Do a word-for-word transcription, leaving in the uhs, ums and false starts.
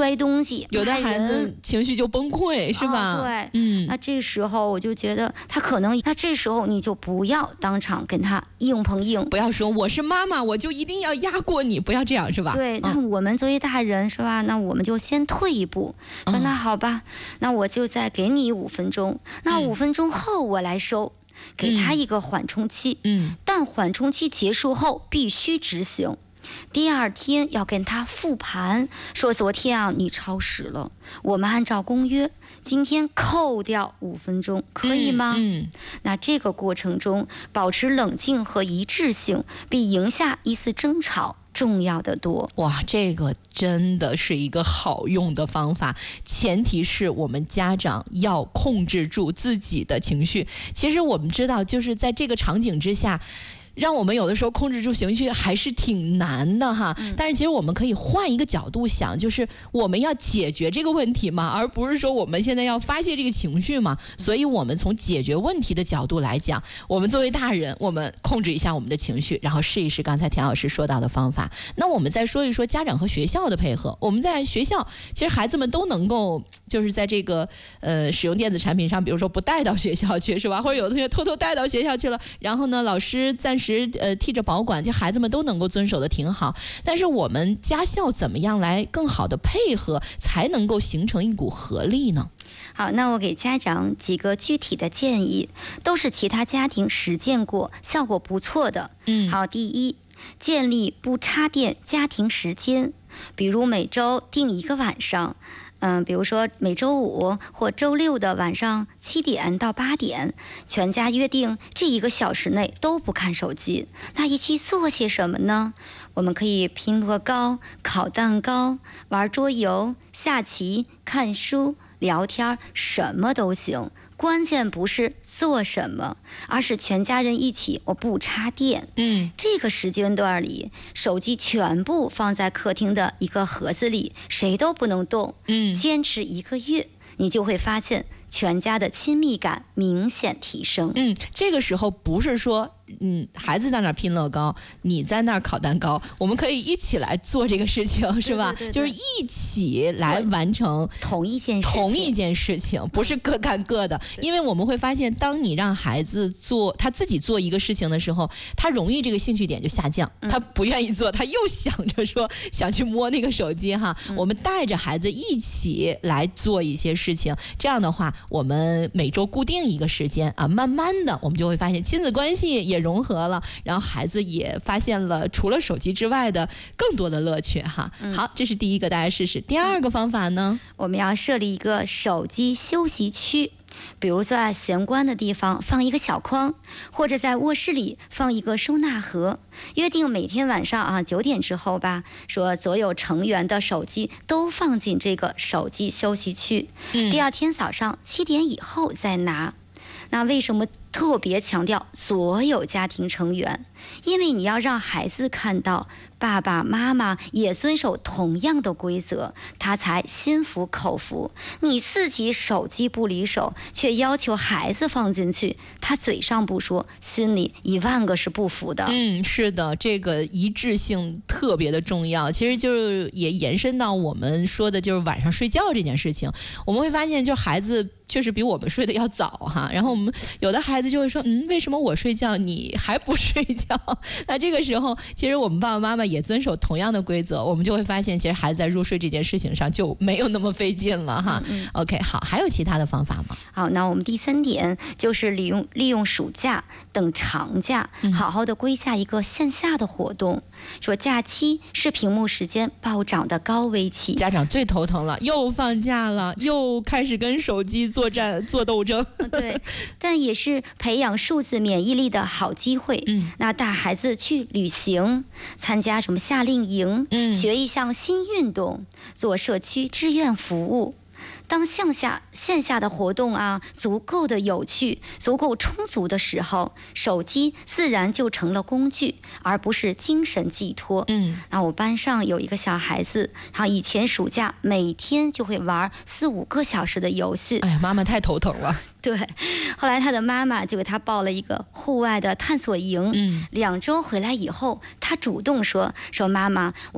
摔东西， 有的孩子情绪就崩溃，是吧？ 哦、对， 嗯， 那这时候我就觉得他可能，那这时候你就不要当场跟他硬碰硬， 不要说我是妈妈，我就一定要压过你，不要这样，是吧？ 对，那我们作为大人，是吧？那我们就先退一步，说那好吧，那我就再给你五分钟，那五分钟后我来收。给他一个缓冲期，嗯，但缓冲期结束后必须执行。第二天要跟他复盘，说昨天啊你超时了，我们按照公约，今天扣掉五分钟，可以吗？嗯，嗯那这个过程中保持冷静和一致性，比赢下一次争吵重要的多。 哇，这个真的是一个好用的方法，前提是我们家长要控制住自己的情绪。其实我们知道，就是在这个场景之下，让我们有的时候控制住情绪还是挺难的哈，嗯、但是其实我们可以换一个角度想，就是我们要解决这个问题嘛，而不是说我们现在要发泄这个情绪嘛。所以我们从解决问题的角度来讲，我们作为大人，我们控制一下我们的情绪，然后试一试刚才田老师说到的方法。那我们再说一说家长和学校的配合。我们在学校，其实孩子们都能够就是在这个呃使用电子产品上，比如说不带到学校去，是吧？或者有的同学偷偷带到学校去了，然后呢，老师暂时呃替着保管，就孩子们都能够遵守的挺好。但是我们家校怎么样来更好的配合，才能够形成一股合力呢？ 好，那我给家长几个具体的建议，都是其他家庭实践过，效果不错的。嗯，好，第一，建立不插电家庭时间，比如每周定一个晚上。嗯，比如说每周五或周六的晚上七点到八点，全家约定这一个小时内都不看手机。那一起做些什么呢？我们可以拼乐高、烤蛋糕、玩桌游、下棋、看书、聊天，什么都行。关键不是做什么，而是全家人一起，我不插电。嗯，这个时间段里，手机全部放在客厅的一个盒子里，谁都不能动。嗯，坚持一个月，你就会发现全家的亲密感明显提升。 嗯，这个时候不是说嗯，孩子在那儿拼乐高，你在那儿烤蛋糕，我们可以一起来做这个事情，是吧？对对对对，就是一起来完成同一件事情， 同一件事情，不是各干各的。因为我们会发现，当你让孩子做他自己做一个事情的时候，他容易这个兴趣点就下降，嗯、他不愿意做，他又想着说想去摸那个手机哈。嗯、我们带着孩子一起来做一些事情，这样的话，我们每周固定一个时间啊，慢慢的我们就会发现亲子关系也融合了，然后孩子也发现了除了手机之外的更多的乐趣哈。嗯、好，这是第一个，大家试试。第二个方法呢， 我们要设立一个手机休息区。比如说在玄关的地方放一个小筐，或者在卧室里放一个收纳盒，约定每天晚上啊九点之后吧，说所有成员的手机都放进这个手机休息区，嗯、第二天早上七点以后再拿。那为什么特别强调所有家庭成员？因为你要让孩子看到爸爸妈妈也遵守同样的规则，他才心服口服。你自己手机不离手，却要求孩子放进去，他嘴上不说，心里一万个是不服的。 嗯，是的，这个一致性特别的重要。其实就是也延伸到我们说的就是晚上睡觉这件事情，我们会发现就孩子确实比我们睡得要早哈，然后我们有的孩子就会说，嗯，为什么我睡觉你还不睡觉？那这个时候，其实我们爸爸妈妈也遵守同样的规则，我们就会发现，其实孩子在入睡这件事情上就没有那么费劲了哈。嗯嗯 OK， 好，还有其他的方法吗？ 好，那我们第三点就是利用利用暑假等长假，好好的规下一个线下的活动。嗯、说假期是屏幕时间暴涨的高危期， 家长最头疼了，又放假了，又开始跟手机作战做斗争。 对，但也是培养数字免疫力的好机会。嗯，那带孩子去旅行，参加什么夏令营，嗯，学一项新运动，做社区志愿服务。当线下线下的活动啊足够的有趣、足够充足的时候，手机自然就成了工具，而不是精神寄托。嗯，那我班上有一个小孩子，他以前暑假每天就会玩四五个小时的游戏。 哎呀，妈妈太头疼了。 对，后来他的妈妈就给他报了一个户外的探索营。嗯，两周回来以后，他主动说说妈妈。